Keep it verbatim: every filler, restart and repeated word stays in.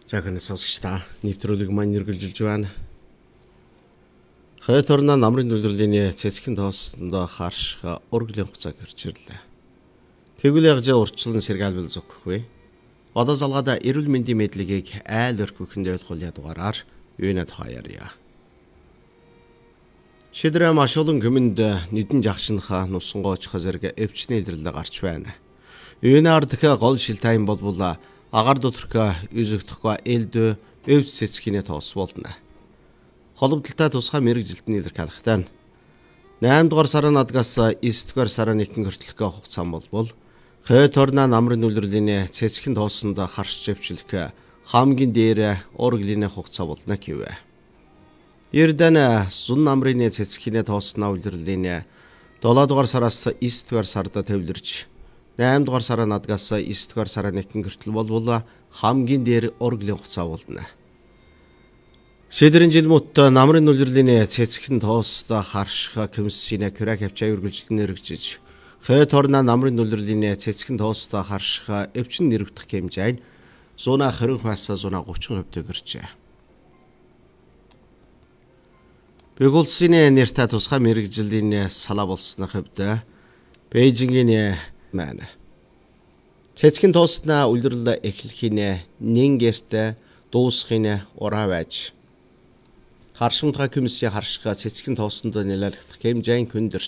За гэнэ сонсогч та нэвтрүүлэг маань үргэлжилж байна. Хойд орны намрын үйлдвэрлэлийн цэцгийн тоосондоо харшга урглийн хугацааг ирж ирлээ. Тэгвэл ягж урчлан сэргаалбал зөвхгүй. Одоо залгаада эрүүл мэндийн мэдлэгийг айл өрхөөхөнд ойлгуулъя дугаараар юунад хаяарья. Шидрэ маш олон гүмэнд нэгэн жагшинхаа нусангооч зэрэг эвчний илэрлэг гарч байна. Юунаар дахиа гол шилтайн болбол агаар доторх юзөгдөхгүй элдв өвс цэцгийн тоос болно. Холбогдолтой тусгай мэрэгжилтний илэрх алхтай. наймд дугаар сарын надгаас девять дугаар сарын нэгэн хүртэлх хугацаа болбол хойд орны намрын үйлдвэрлэлийн цэцгийн тоосонд харш живчлэх хамгийн дээр урглийн хугацаа болно гэв. Эрдэнэ зун намрын цэцгийн тоосноо үйлдвэрлэлийн долоо дугаар сараас девять дугаар сард төвлөрч наймд дугаар сарын надгаас девять дугаар сарын нэгэн хүртэл болбол хамгийн дээр урглийн хугацаа болно. Шидрэн жил мут намрын үйлдвэрлэлийн цэцгийн тоост харших комиссийн крак хавчаа үргэлжлэн нэрвжиж хойд орны намрын үйлдвэрлэлийн цэцгийн тоост харших эвчин нэрвдэх хэмжээ нь зуна хоригхаас зуна гучин хувьд гэрчээ. Бэг улсын нэртэй тусгай мэрэгжлийн салаа болсны хувьд Бээжингийн маань цэцгийн тоосна үйлдвэрлэл эхлэхийн нэн гэрт дуусхын ураа байж харшимтгай комиссийн харших цэцгийн тоосонд нэлэлдэх хэмжээний хүнд